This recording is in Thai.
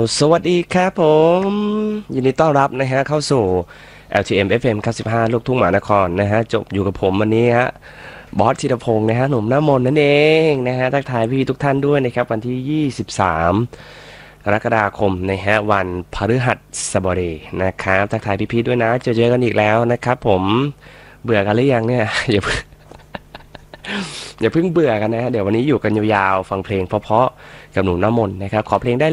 สวัสดีครับผมยินดีต้อนรับนะฮะเข้าสู่ LTM FM 95ลูกทุ่งหมหานครนะฮะจบอยู่กับผมวันนี้ฮะบอสธีรพงศ์นะฮะหนุ่มหน้ามนต์นั่นเองนะฮะทักทายพี่ทุกท่านด้วยนะครับวันที่23กรกฎาคมนะฮะวันพฤหัสบดีนะครับทักทายพี่ๆด้วยนะเจอกันอีกแล้วนะครับผมเบื่อกันหรือยังเนี่ยอย่าเพิ่งอย่าเพิ่งเบื่อกันนะฮะเดี๋ยววันนี้อยู่กันยาวๆฟังเพลงเพราะๆกับหนุ่มหน้ามนต์นะครับขอเพลงได้